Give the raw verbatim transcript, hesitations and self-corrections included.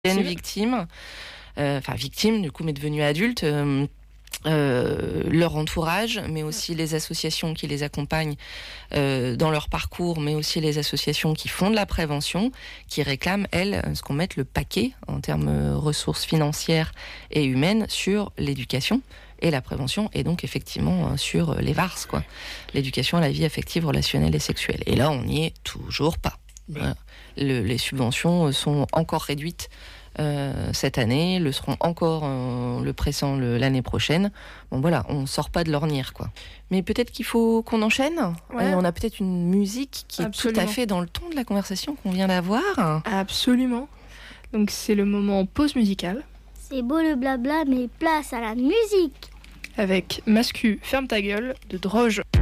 Une victime, euh, enfin victime du coup, mais devenue adulte, euh, euh, leur entourage, mais aussi les associations qui les accompagnent euh, dans leur parcours, mais aussi les associations qui font de la prévention, qui réclament, elles, ce qu'on mette le paquet en termes de ressources financières et humaines sur l'éducation et la prévention, et donc effectivement sur les V A R S, quoi, l'éducation à la vie affective, relationnelle et sexuelle. Et là, on n'y est toujours pas. Voilà. Le, les subventions sont encore réduites euh, cette année, le seront encore euh, le pressant le, l'année prochaine. Bon voilà, on sort pas de l'ornière, quoi. Mais peut-être qu'il faut qu'on enchaîne. Ouais. Et on a peut-être une musique qui Absolument. est tout à fait dans le ton de la conversation qu'on vient d'avoir. Absolument. Donc c'est le moment pause musicale. C'est beau le blabla, mais place à la musique. Avec Mascu, ferme ta gueule de Droge.